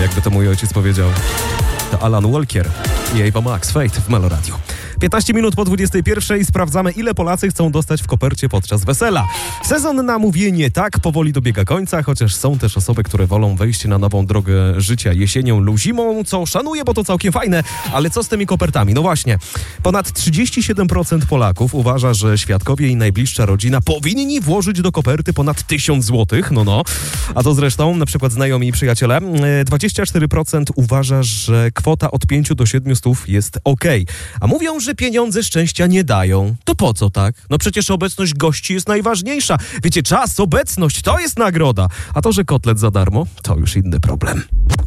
Jakby to mój ojciec powiedział. To Alan Walker i Ava Max, Fate w Melo Radio. 15 minut po 21 sprawdzamy, ile Polacy chcą dostać w kopercie podczas wesela. Sezon na mówienie tak powoli dobiega końca, chociaż są też osoby, które wolą wejść na nową drogę życia jesienią lub zimą, co szanuję, bo to całkiem fajne. Ale co z tymi kopertami? No właśnie, ponad 37% Polaków uważa, że świadkowie i najbliższa rodzina powinni włożyć do koperty ponad 1000 zł. A to zresztą na przykład znajomi i przyjaciele. 24% uważa, że kwota od 5 do 700 jest okej. A mówią, że pieniądze szczęścia nie dają. To po co tak? No przecież obecność gości jest najważniejsza. Wiecie, czas, obecność, to jest nagroda. A to, że kotlet za darmo, to już inny problem.